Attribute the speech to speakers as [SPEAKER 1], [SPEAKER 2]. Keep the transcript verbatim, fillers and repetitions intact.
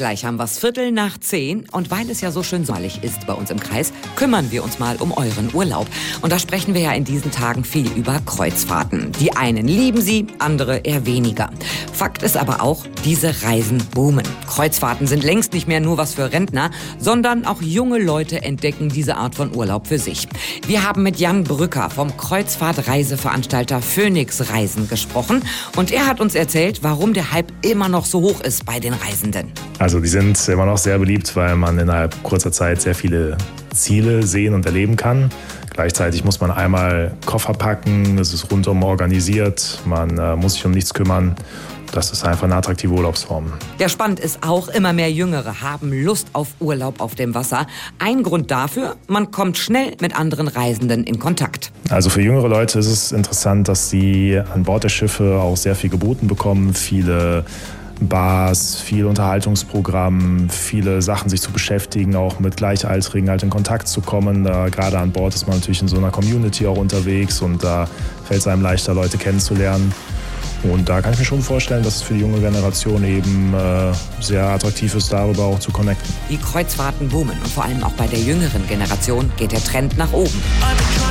[SPEAKER 1] Gleich haben wir's Viertel nach zehn und weil es ja so schön sommerlich ist bei uns im Kreis, kümmern wir uns mal um euren Urlaub. Und da sprechen wir ja in diesen Tagen viel über Kreuzfahrten. Die einen lieben sie, andere eher weniger. Fakt ist aber auch, diese Reisen boomen. Kreuzfahrten sind längst nicht mehr nur was für Rentner, sondern auch junge Leute entdecken diese Art von Urlaub für sich. Wir haben mit Jan Brücker vom Kreuzfahrtreiseveranstalter Phoenix Reisen gesprochen und er hat uns erzählt, warum der Hype immer noch so hoch ist bei den Reisenden.
[SPEAKER 2] Also die sind immer noch sehr beliebt, weil man innerhalb kurzer Zeit sehr viele Ziele sehen und erleben kann. Gleichzeitig muss man einmal Koffer packen, es ist rundum organisiert, man äh, muss sich um nichts kümmern. Das ist einfach eine attraktive Urlaubsform.
[SPEAKER 1] Ja, spannend ist auch, immer mehr Jüngere haben Lust auf Urlaub auf dem Wasser. Ein Grund dafür, man kommt schnell mit anderen Reisenden in Kontakt.
[SPEAKER 2] Also für jüngere Leute ist es interessant, dass sie an Bord der Schiffe auch sehr viel geboten bekommen. Viele Bars, viel Unterhaltungsprogramm, viele Sachen sich zu beschäftigen, auch mit Gleichaltrigen halt in Kontakt zu kommen. Da, gerade an Bord ist man natürlich in so einer Community auch unterwegs und da fällt es einem leichter, Leute kennenzulernen. Und da kann ich mir schon vorstellen, dass es für die junge Generation eben äh, sehr attraktiv ist, darüber auch zu connecten.
[SPEAKER 1] Die Kreuzfahrten boomen und vor allem auch bei der jüngeren Generation geht der Trend nach oben.